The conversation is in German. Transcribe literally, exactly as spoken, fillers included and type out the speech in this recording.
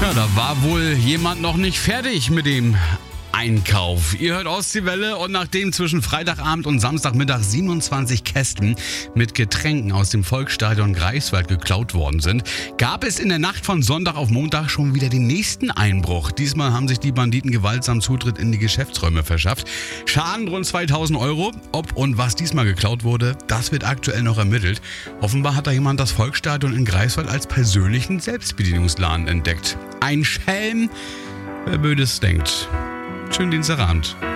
Ja, da war wohl jemand noch nicht fertig mit dem Einkauf. Ihr hört Ostseewelle und nachdem zwischen Freitagabend und Samstagmittag siebenundzwanzig Kästen mit Getränken aus dem Volksstadion Greifswald geklaut worden sind, gab es in der Nacht von Sonntag auf Montag schon wieder den nächsten Einbruch. Diesmal haben sich die Banditen gewaltsam Zutritt in die Geschäftsräume verschafft. Schaden rund zweitausend Euro. Ob und was diesmal geklaut wurde, das wird aktuell noch ermittelt. Offenbar hat da jemand das Volksstadion in Greifswald als persönlichen Selbstbedienungsladen entdeckt. Ein Schelm, wer Bödes denkt. Schönen Dienstagabend.